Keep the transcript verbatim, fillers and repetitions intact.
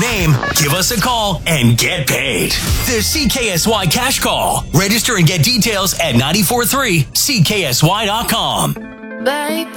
name, give us a call, and get paid. The C K S Y Cash Call. Register and get details at nine four three C K S Y dot com. Baby.